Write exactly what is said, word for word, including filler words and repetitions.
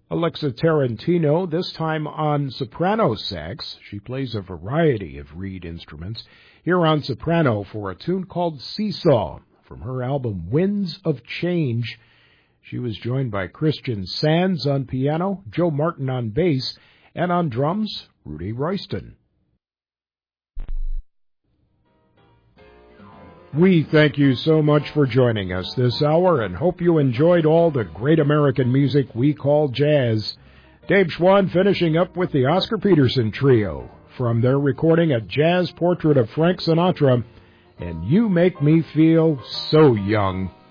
Alexa Tarantino, this time on soprano sax. She plays a variety of reed instruments. Here on soprano for a tune called Seesaw from her album Winds of Change. She was joined by Christian Sands on piano, Joe Martin on bass, and on drums, Rudy Royston. We thank you so much for joining us this hour and hope you enjoyed all the great American music we call jazz. Dave Schwann finishing up with the Oscar Peterson Trio from their recording A Jazz Portrait of Frank Sinatra and You Make Me Feel So Young.